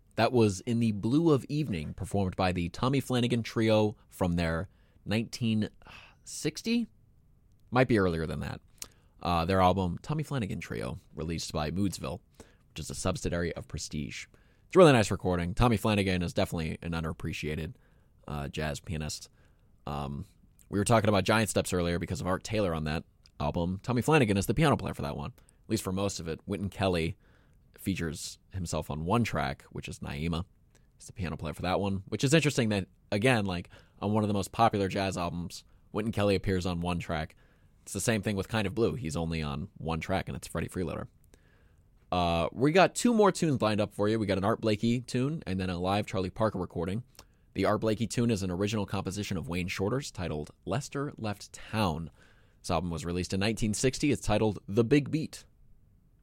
That was In the Blue of Evening, performed by the Tommy Flanagan Trio from their 1960? Might be earlier than that. Their album, Tommy Flanagan Trio, released by Moodsville, which is a subsidiary of Prestige. It's a really nice recording. Tommy Flanagan is definitely an underappreciated jazz pianist. We were talking about Giant Steps earlier because of Art Taylor on that album. Tommy Flanagan is the piano player for that one, at least for most of it. Wynton Kelly features himself on one track, which is Naima. He's the piano player for that one, which is interesting that, again, like on one of the most popular jazz albums, Wynton Kelly appears on one track. It's the same thing with Kind of Blue. He's only on one track, and it's Freddie Freeloader. We got two more tunes lined up for you. We got an Art Blakey tune and then a live Charlie Parker recording. The Art Blakey tune is an original composition of Wayne Shorter's titled Lester Left Town. This album was released in 1960. It's titled The Big Beat.